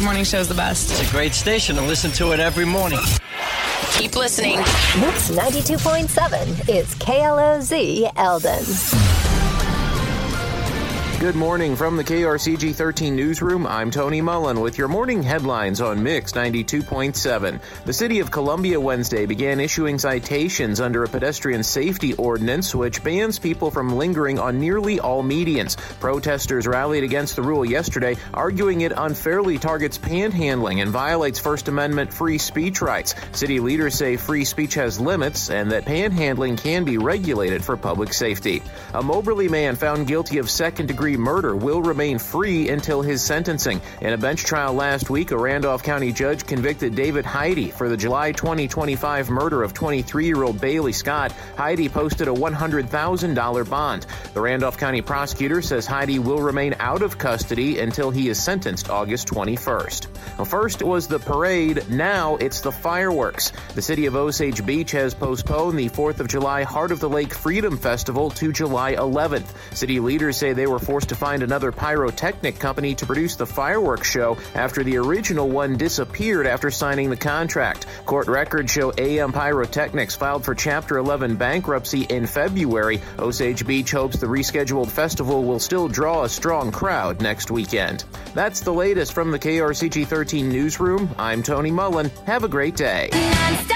Morning show's the best. It's a great station to listen to it every morning. Keep listening. Mix 92.7 is KLOZ Eldon. Good morning from the KRCG 13 newsroom. I'm Tony Mullen with your morning headlines on Mix 92.7. The city of Columbia Wednesday began issuing citations under a pedestrian safety ordinance which bans people from lingering on nearly all medians. Protesters rallied against the rule yesterday, arguing it unfairly targets panhandling and violates First Amendment free speech rights. City leaders say free speech has limits and that panhandling can be regulated for public safety. A Moberly man found guilty of second-degree murder will remain free until his sentencing. In a bench trial last week, a Randolph County judge convicted David Heide for the July 2025 murder of 23-year-old Bailey Scott. Heide posted a $100,000 bond. The Randolph County prosecutor says Heide will remain out of custody until he is sentenced August 21st. Well, first was the parade, now it's the fireworks. The city of Osage Beach has postponed the 4th of July Heart of the Lake Freedom Festival to July 11th. City leaders say they were forced to find another pyrotechnic company to produce the fireworks show after the original one disappeared after signing the contract. Court records show AM Pyrotechnics filed for Chapter 11 bankruptcy in February. Osage Beach hopes the rescheduled festival will still draw a strong crowd next weekend. That's the latest from the KRCG 13 newsroom. I'm Tony Mullen. Have a great day.